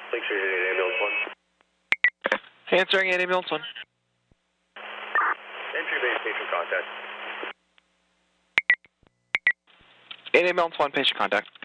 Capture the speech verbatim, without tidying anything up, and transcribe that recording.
Lakeshore eight ambulance one. Answering eight ambulance one. Entry base patient contact. eight ambulance one, patient contact.